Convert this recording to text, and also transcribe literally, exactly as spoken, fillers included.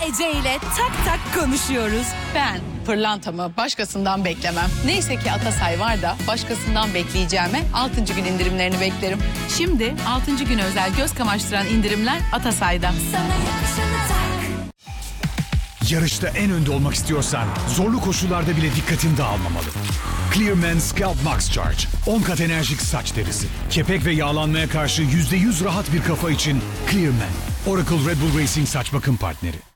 Ece ile tak tak konuşuyoruz. Ben pırlantamı başkasından beklemem. Neyse ki Atasay var da başkasından bekleyeceğime altıncı gün indirimlerini beklerim. Şimdi altıncı gün özel göz kamaştıran indirimler Atasay'da. Yarışta en önde olmak istiyorsan zorlu koşullarda bile dikkatin dağılmamalı. Clearman Scalp Max Charge. on kat enerjik saç derisi. Kepek ve yağlanmaya karşı yüzde yüz rahat bir kafa için Clearman. Oracle Red Bull Racing saç bakım partneri.